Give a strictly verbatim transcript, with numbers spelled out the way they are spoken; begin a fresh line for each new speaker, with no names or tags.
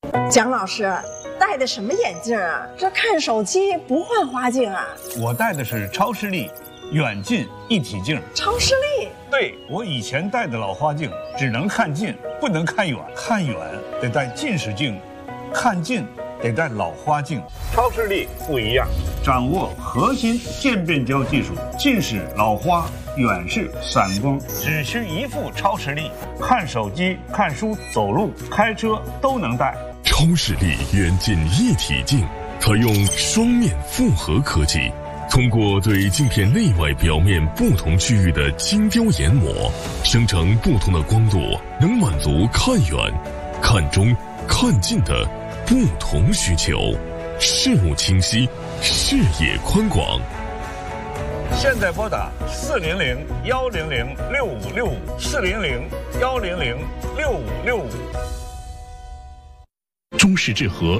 蒋老师戴的什么眼镜啊？这看手机不换花镜啊？
我戴的是超视力远近一体镜。
超视力？
对，我以前戴的老花镜只能看近，不能看远，看远得戴近视镜，看近得戴老花镜。超视力不一样，掌握核心渐变焦技术，近视、老花、远视、散光，只需一副超视力，看手机、看书、走路、开车都能戴。
超视力远近一体镜采用双面复合科技，通过对镜片内外表面不同区域的精雕研磨，生成不同的光度，能满足看远、看中、看近的不同需求，视物清晰，视野宽广。
现在拨打四零零幺零零六五六五四零零幺零零六五六五。
中式治和